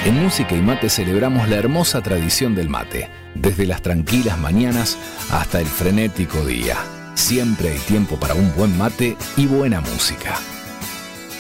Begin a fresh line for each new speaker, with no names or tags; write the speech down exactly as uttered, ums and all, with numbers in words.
En Música y Mate celebramos la hermosa tradición del mate, desde las tranquilas mañanas hasta el frenético día. Siempre hay tiempo para un buen mate y buena música.